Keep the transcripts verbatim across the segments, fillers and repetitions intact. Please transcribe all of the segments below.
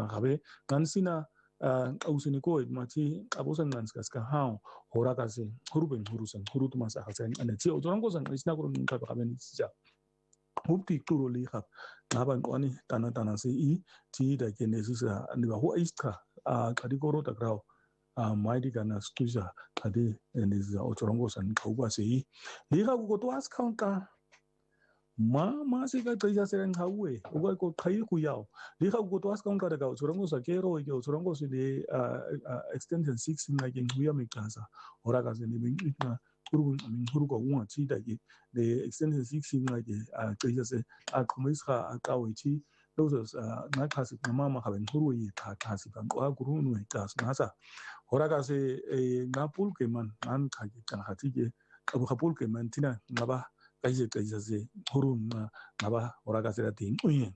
habe ngansina ausini ko mati abusan nganskas ka hao hora kasi huruben hurusan hurut masa hasan ane ti otoran ko san isna ko nunca ka ben sija hupti turo li hab naban wani tana tana se i ti da ke ne sisa ni ba ho iska a kadi koro ta grau a mai di kana stuja kadi ne sisa otoran ko san ka ba se i li hab ko to as counter ma ma se ka tsaja seren hawe uga ko kai ku yao li ha ko to as kan ka daga usurango sa kero ke usurango su de extension six na ke huya me kansa ora ka se ne bin ina kurgun amin kurgo wa ci da ke de extension six na ke tsaja se a kuma iska a kawai ci those na ka se ma ma ha ben huru yi ta ta si kan ko guru no ta na sa ora ka se na pul ke man an ka ke kan hati ke abu hapul ke man tina na ba kaise kaise se hurun na naba oraga sera tin uyen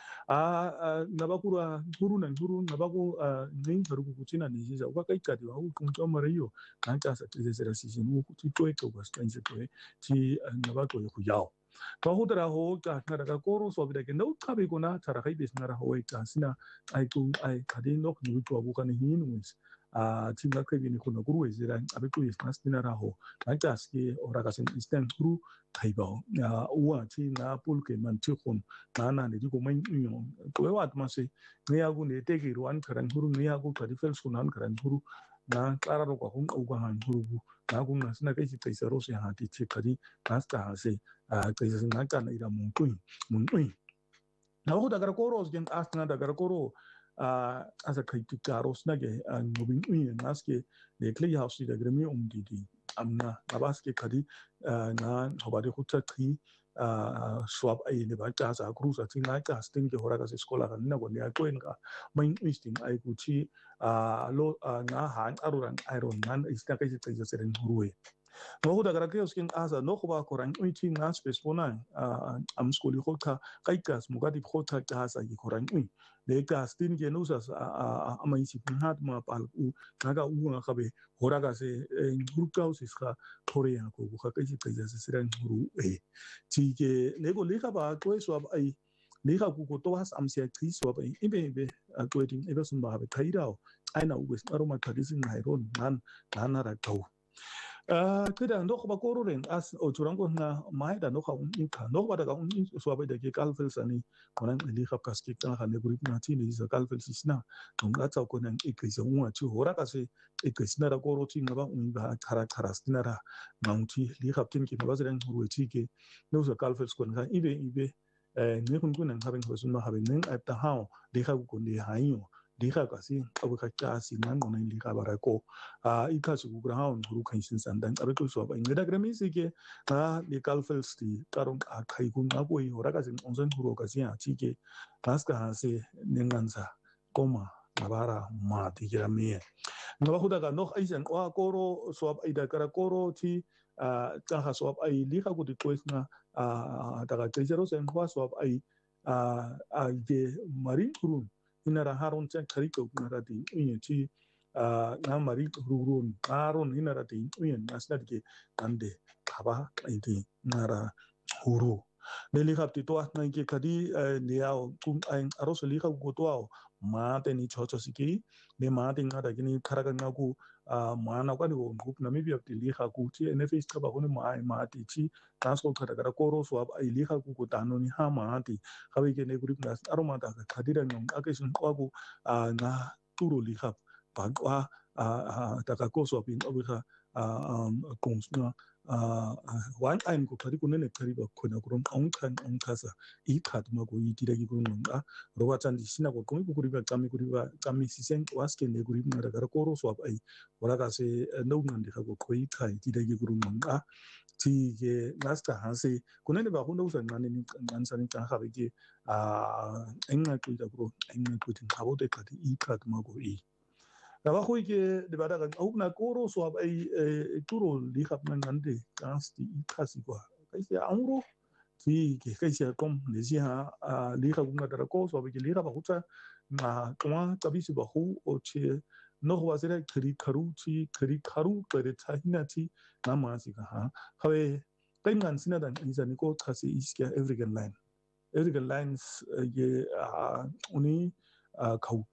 a naba kura huru na huru naba ko nin taru ku china ni sisa uka kai ka diwa ku to marayo kan ta sa kaise sera si mu ku ti to ko bas kan se to ti naba to ku yao to hu dara ho ka na daga koro so bi da ke no ka be ko na tara kai bis na ra ho ka sina ai ku ai ka de nok ni to abu kan hin wis a ti na kai ni ko na guru wis ra abe ku is na sina ra ho kan ta ski oraga sen instant guru Taiba, ya uwa ti na pulke man ti khun na na ne ko man yo to wa ma se ne ya gu ne te ki ro an karan huru ne ya gu ka di fel sunan karan huru na klara ro ko hun au ga han huru na gu na sina kai ti kai sa ro se ha ti ti kadi na sta ha se a kai sa na ka na ira mun kuin mun kuin na ho daga ko ro gen as na daga ko ro a asa kai ti ka ro sna ge an mobin kuin na ske ne kli house di daga mi um di di amna nabaske kadi na hobade hutta ki swab ai ne ba ta sa cruza tin na ka sting ke hora ka skola kan na gonya ko en ka main insting ai ku chi lo na han aruran iron nan ista kai sai sai seren ruwe no da gara ke skin asa no ba ko ran uiti na space bona am skoli hota kai kas mugadi hota ka sa ki koran ui de ka stin ke no sa amai si hat ma pal u naga u na khabe hora ka se hurka us ka korea ko ka kai sai kai sai seren ru e ti ke ne go le ka ba ko so ai le ka ku ko to has am sia tri so ba ibe ibe ko tin ibe sun ba ba tai dao ai na u wes aroma tradition na iron nan nan ra tau Uh, kada ndo ba koro ren as o turango na mai da no ka un inka no ba daga un so ba da ke kalfel sani konan ali khap kaski kan ha ne group na ti ne za kalfel sisna to ga ta ko nan ikri se un ati hora ka se ikri sina da koro ti ngaba un ba kara kara sina da maunti li khap tin ki ba zan huru ti ke no za kalfel ko na ibe ibe eh ne kun kun nan haben ko sun ma haben nan at ha li khap ko ne hayo Liga kasi abu kacca si nan non in liga barako a ika su ground guru kan sin sandan abe ko so ba ingeda gremi sike a le kalfels ti karong a kai kun na ko i ora kasi onsen guru kasi a tike naska hase nenganza koma nabara ma ti gremi ngaba huda ga noch aisen wa koro so ba ida kara koro ti a ta ha so ba i liga ko ti koisna a daga tejero sen kwa so ba i a a de marin kurun inara harun chen kariko nara di uyen ti na mari rurun harun inara di uyen nasna di ande kaba indi nara huru neli kapti to na ke kadi niao kum ain aros li ka go to ma te ni chocho siki ne ma te ngada gini karaga ngaku ma na ka ni go group na mi bi apti li ka ku ti nfs ka ba ko ma ma ti chi transport ka daga koro so ab ai li ka ku ko tano ni ha ma ti ka be ke ne group na aroma da ka kadira nyong ake sun ko ku na turo li ka pa kwa daga ko so bin obi ka kons na wan ain ko kari ko ne kari ba ko na ko on kan on kasa i khat ma ko i tira ki ko nonga roba chan di sina ko ko ko riba kami ko riba kami sisen waske ne ko riba daga ko ro so ab ai wala ka se no ngan di ka ko ko i kai tira ki ko nonga ti ke nasta hanse ko ne ba ko no san nan ni nan san ta ha be ke a enga ko da ko enga ko tin ka bo de ka i khat ma ko i Naba hui ke de bada kan au na koro so ab ai turo li khap nan ngande kas ti ikasi kwa kai se amro ti ke kai se kom ne si ha li khap nga dara ko so ab ke li khap huta ma twa tabi si ba hu o che no wa se kri kharu ti kri kharu pere chahina ti na ma si ka ha hawe kai ngan sina dan isa ni ko khasi iska African line African lines ye uni khau